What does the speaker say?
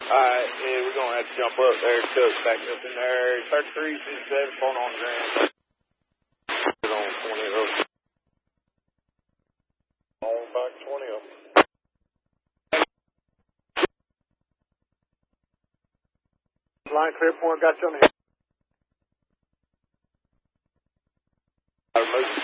Alright, yeah, we're gonna have to jump up there. Chuck's back up in there. 3367 phone on the ground. On 20 of them. On back 20 of them. Line clear point, got you on the head.